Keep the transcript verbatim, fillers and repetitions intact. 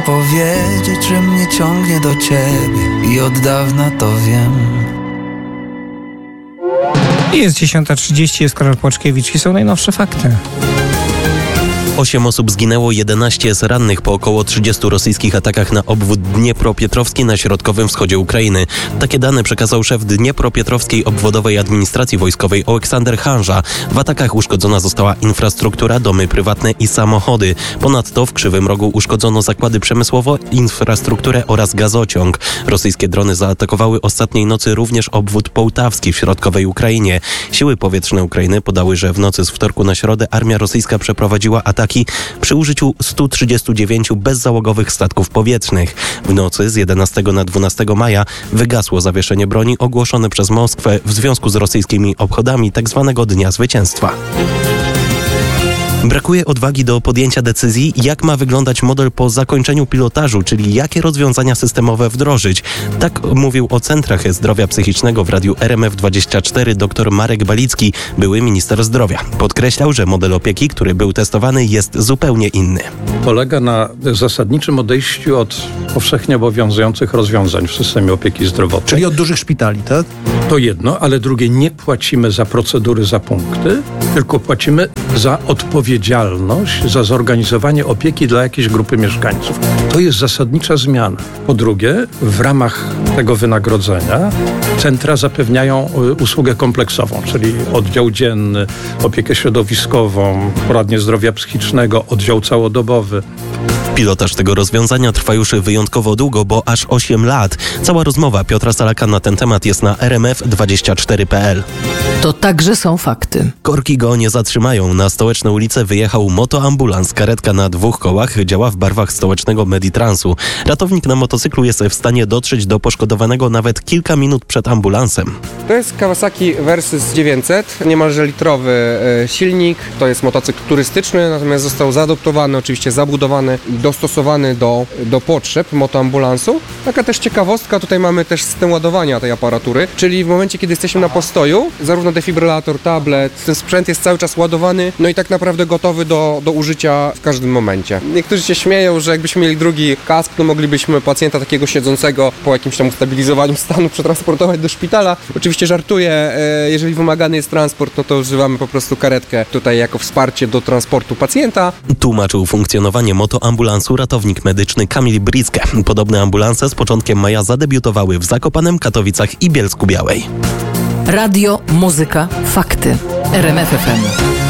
Powiedzieć, że mnie ciągnie do ciebie i od dawna to wiem. Jest dziesiąta trzydzieści, jest Karol Płaczkiewicz i są najnowsze fakty. Osiem osób zginęło, jedenaście jest rannych po około trzydziestu rosyjskich atakach na obwód Dniepropietrowski na środkowym wschodzie Ukrainy. Takie dane przekazał szef Dniepropietrowskiej Obwodowej Administracji Wojskowej Oleksander Hanża. W atakach uszkodzona została infrastruktura, domy prywatne i samochody. Ponadto w Krzywym Rogu uszkodzono zakłady przemysłowe, infrastrukturę oraz gazociąg. Rosyjskie drony zaatakowały ostatniej nocy również obwód połtawski w środkowej Ukrainie. Siły powietrzne Ukrainy podały, że w nocy z wtorku na środę armia rosyjska przeprowadziła ataki przy użyciu stu trzydziestu dziewięciu bezzałogowych statków powietrznych. W nocy z jedenastego na dwunastego maja wygasło zawieszenie broni ogłoszone przez Moskwę w związku z rosyjskimi obchodami tzw. Dnia Zwycięstwa. Brakuje odwagi do podjęcia decyzji, jak ma wyglądać model po zakończeniu pilotażu, czyli jakie rozwiązania systemowe wdrożyć. Tak mówił o centrach zdrowia psychicznego w radiu R M F dwadzieścia cztery dr Marek Balicki, były minister zdrowia. Podkreślał, że model opieki, który był testowany, jest zupełnie inny. Polega na zasadniczym odejściu od powszechnie obowiązujących rozwiązań w systemie opieki zdrowotnej. Czyli od dużych szpitali, tak? To jedno, ale drugie, nie płacimy za procedury, za punkty, tylko płacimy za odpowiedzialność za zorganizowanie opieki dla jakiejś grupy mieszkańców. To jest zasadnicza zmiana. Po drugie, w ramach tego wynagrodzenia centra zapewniają usługę kompleksową, czyli oddział dzienny, opiekę środowiskową, poradnię zdrowia psychicznego, oddział całodobowy. Pilotaż tego rozwiązania trwa już wyjątkowo długo, bo aż osiem lat. Cała rozmowa Piotra Salaka na ten temat jest na R M F dwadzieścia cztery kropka p l. To także są fakty. Korki go nie zatrzymają. Na stołeczne ulice wyjechał motoambulans. Karetka na dwóch kołach działa w barwach stołecznego Meditransu. Ratownik na motocyklu jest w stanie dotrzeć do poszkodowanego nawet kilka minut przed ambulansem. To jest Kawasaki Versys dziewięćset, niemalże litrowy e, silnik. To jest motocykl turystyczny, natomiast został zaadoptowany, oczywiście zabudowany i dostosowany do, do potrzeb motoambulansu. Taka też ciekawostka, tutaj mamy też system ładowania tej aparatury, czyli w momencie, kiedy jesteśmy na postoju, zarówno defibrylator, tablet, ten sprzęt jest cały czas ładowany, no i tak naprawdę gotowy do, do użycia w każdym momencie. Niektórzy się śmieją, że jakbyśmy mieli drugi kask, to moglibyśmy pacjenta takiego siedzącego po jakimś tam ustabilizowaniu stanu przetransportować do szpitala. Oczywiście żartuję, jeżeli wymagany jest transport, no to używamy po prostu karetkę tutaj jako wsparcie do transportu pacjenta. Tłumaczył funkcjonowanie motoambulansu ratownik medyczny Kamil Bricke. Podobne ambulanse z początkiem maja zadebiutowały w Zakopanem, Katowicach i Bielsku-Białej. Radio, muzyka, fakty. R M F F M.